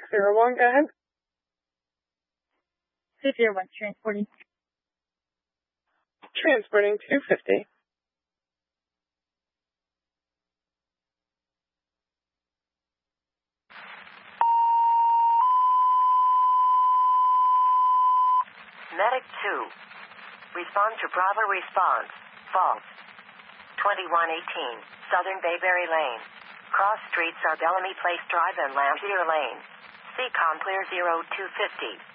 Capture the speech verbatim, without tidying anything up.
zero one, go ahead. six zero one, transporting. Transporting two fifty. Medic two. Respond to Bravo response. False. twenty-one eighteen, Southern Bayberry Lane. Cross streets are Bellamy Place Drive and Lampier Lane. C COM clear zero two fifty.